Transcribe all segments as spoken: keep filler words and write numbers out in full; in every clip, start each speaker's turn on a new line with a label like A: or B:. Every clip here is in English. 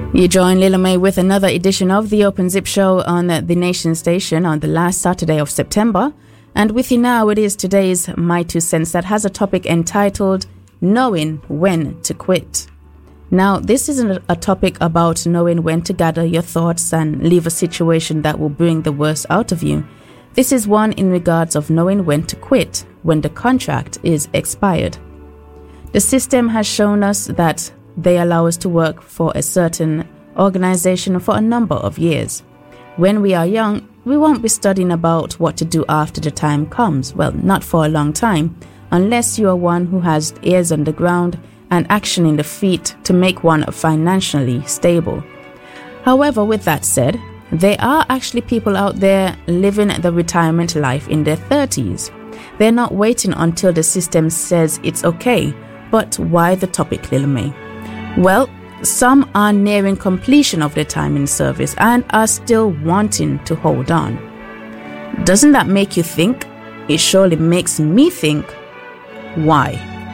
A: You join Lila May with another edition of the Open Zip Show on the Nation Station on the last Saturday of September. And with you now, it is today's My Two Cents that has a topic entitled Knowing When to Quit. Now, this isn't a topic about knowing when to gather your thoughts and leave a situation that will bring the worst out of you. This is one in regards of knowing when to quit when the contract is expired. The system has shown us that they allow us to work for a certain organization for a number of years. When we are young, we won't be studying about what to do after the time comes. Well, not for a long time, unless you are one who has ears on the ground and action in the feet to make one financially stable. However, with that said, there are actually people out there living the retirement life in their thirties. They're not waiting until the system says it's okay. But why the topic, Lila May? Well, some are nearing completion of their time in service and are still wanting to hold on. Doesn't that make you think? It surely makes me think. Why?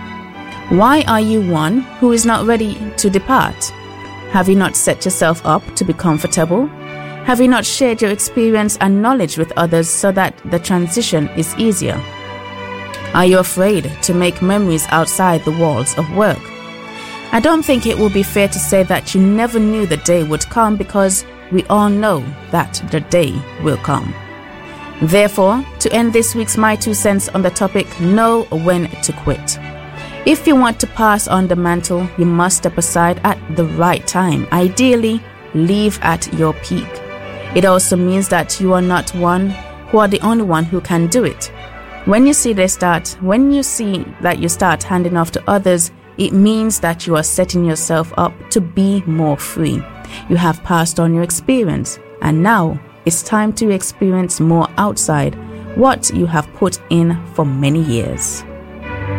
A: Why are you one who is not ready to depart? Have you not set yourself up to be comfortable? Have you not shared your experience and knowledge with others so that the transition is easier? Are you afraid to make memories outside the walls of work? I don't think it would be fair to say that you never knew the day would come, because we all know that the day will come. Therefore, to end this week's My Two Cents on the topic, know when to quit. If you want to pass on the mantle, you must step aside at the right time. Ideally, leave at your peak. It also means that you are not one who are the only one who can do it. When you see they start, when you see that you start handing off to others, it means that you are setting yourself up to be more free. You have passed on your experience, and now it's time to experience more outside what you have put in for many years.